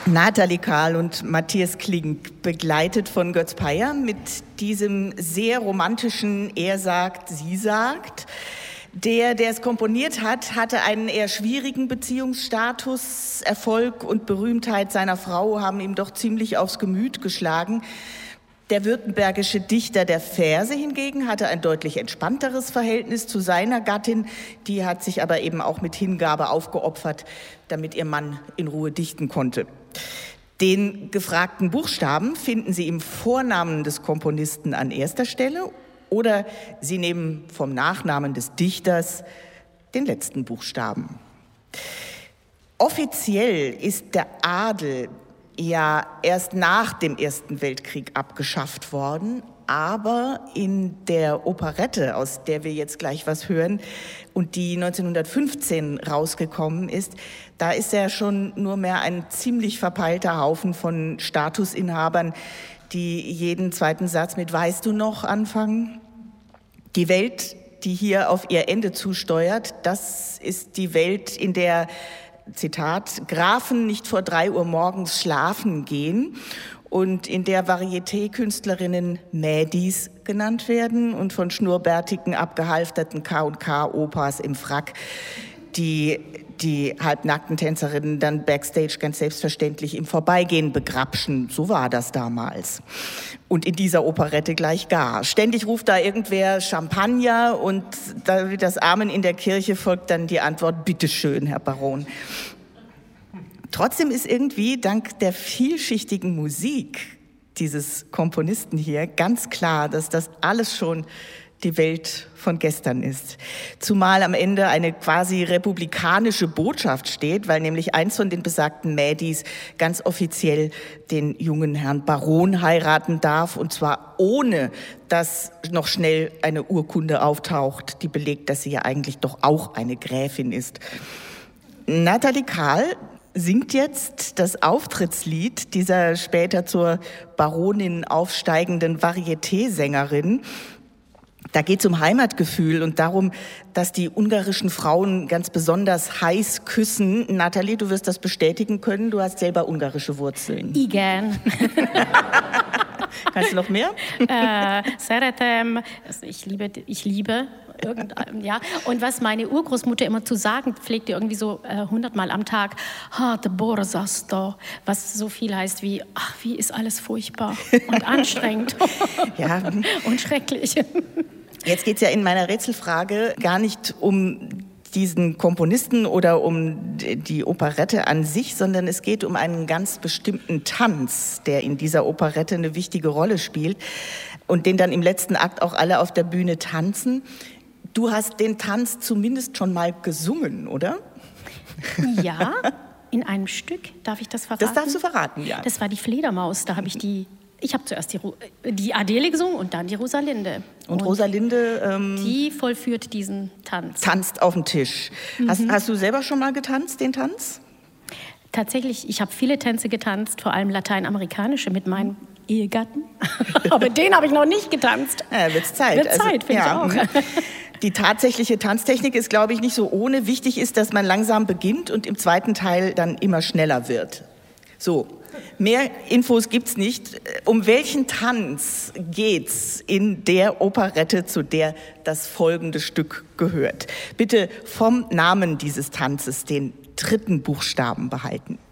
Nathalie Kahl und Matthias Klink, begleitet von Götz Peyer mit diesem sehr romantischen Er sagt, sie sagt. Der es komponiert hat, hatte einen eher schwierigen Beziehungsstatus. Erfolg und Berühmtheit seiner Frau haben ihm doch ziemlich aufs Gemüt geschlagen. Der württembergische Dichter der Verse hingegen hatte ein deutlich entspannteres Verhältnis zu seiner Gattin. Die hat sich aber eben auch mit Hingabe aufgeopfert, damit ihr Mann in Ruhe dichten konnte. Den gefragten Buchstaben finden Sie im Vornamen des Komponisten an erster Stelle oder Sie nehmen vom Nachnamen des Dichters den letzten Buchstaben. Offiziell ist der Adel ja erst nach dem Ersten Weltkrieg abgeschafft worden, aber in der Operette, aus der wir jetzt gleich was hören und die 1915 rausgekommen ist, da ist er schon nur mehr ein ziemlich verpeilter Haufen von Statusinhabern, die jeden zweiten Satz mit "Weißt du noch" anfangen. Die Welt, die hier auf ihr Ende zusteuert, das ist die Welt, in der, Zitat, Grafen nicht vor 3 Uhr morgens schlafen gehen und in der Varieté-Künstlerinnen Mädis genannt werden und von schnurrbärtigen, abgehalfterten K&K-Opas im Frack die halbnackten Tänzerinnen dann backstage ganz selbstverständlich im Vorbeigehen begrapschen. So war das damals. Und in dieser Operette gleich gar. Ständig ruft da irgendwer Champagner und das Amen in der Kirche folgt dann die Antwort, bitteschön, Herr Baron. Trotzdem ist irgendwie dank der vielschichtigen Musik dieses Komponisten hier ganz klar, dass das alles schon die Welt von gestern ist. Zumal am Ende eine quasi republikanische Botschaft steht, weil nämlich eins von den besagten Mädis ganz offiziell den jungen Herrn Baron heiraten darf, und zwar ohne, dass noch schnell eine Urkunde auftaucht, die belegt, dass sie ja eigentlich doch auch eine Gräfin ist. Nathalie Kahl singt jetzt das Auftrittslied dieser später zur Baronin aufsteigenden Varieté-Sängerin. Da geht es um Heimatgefühl und darum, dass die ungarischen Frauen ganz besonders heiß küssen. Nathalie, du wirst das bestätigen können, du hast selber ungarische Wurzeln. Igen. Kannst du noch mehr? Szeretem, also ich liebe. Ja. Und was meine Urgroßmutter immer zu sagen pflegte, irgendwie so 100 Mal am Tag, harte Borsasto, was so viel heißt wie, ach, wie ist alles furchtbar und anstrengend ja. Und schrecklich. Jetzt geht es ja in meiner Rätselfrage gar nicht um diesen Komponisten oder um die Operette an sich, sondern es geht um einen ganz bestimmten Tanz, der in dieser Operette eine wichtige Rolle spielt und den dann im letzten Akt auch alle auf der Bühne tanzen. Du hast den Tanz zumindest schon mal gesungen, oder? Ja, in einem Stück. Darf ich das verraten? Das darfst du verraten, ja. Das war die Fledermaus, da habe ich habe zuerst die Adele gesungen und dann die Rosalinde. Und Rosalinde die vollführt diesen Tanz. Tanzt auf dem Tisch. Hast du selber schon mal getanzt, den Tanz? Tatsächlich, ich habe viele Tänze getanzt, vor allem lateinamerikanische mit meinem Ehegatten. Aber den habe ich noch nicht getanzt. Ja, wird's Zeit. Wird Zeit, finde ich auch. Die tatsächliche Tanztechnik ist, glaube ich, nicht so ohne. Wichtig ist, dass man langsam beginnt und im zweiten Teil dann immer schneller wird. So, mehr Infos gibt's nicht. Um welchen Tanz geht's in der Operette, zu der das folgende Stück gehört? Bitte vom Namen dieses Tanzes den 3. Buchstaben behalten.